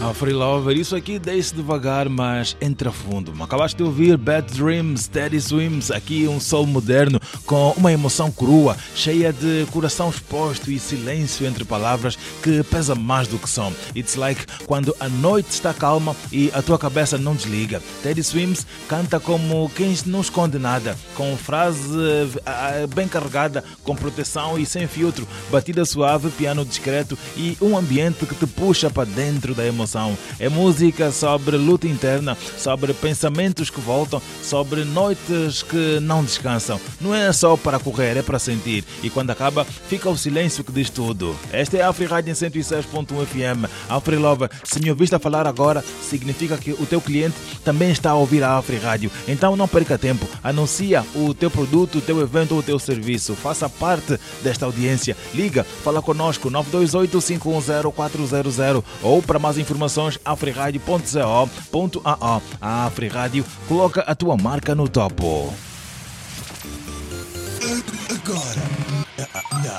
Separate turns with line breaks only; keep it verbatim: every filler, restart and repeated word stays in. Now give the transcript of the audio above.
Ah, Free Lover, isso aqui desce devagar, mas entra fundo. Acabaste de ouvir Bad Dreams, Steady Swims, aqui um soul moderno com uma emoção crua, cheia de coração exposto e silêncio entre palavras que pesa mais do que som. It's like quando a noite está calma e a tua cabeça não desliga. Steady Swims canta como quem não esconde nada, com frase uh, bem carregada, com proteção e sem filtro, batida suave, piano discreto e um ambiente que te puxa para dentro da emoção. É música sobre luta interna, sobre pensamentos que voltam, sobre noites que não descansam. Não é só para correr, é para sentir. E quando acaba, fica o silêncio que diz tudo. Esta é a Afri Rádio em cento e seis ponto um F M. Afri Lover, se me ouviste a falar agora, significa que o teu cliente também está a ouvir a Afri Rádio. Então não perca tempo. Anuncia o teu produto, o teu evento ou o teu serviço. Faça parte desta audiência. Liga, fala conosco nove dois oito, cinco um zero, quatro zero zero ou para mais informações afriradio ponto co ponto a o. A Afri Rádio coloca a tua marca no topo.
Agora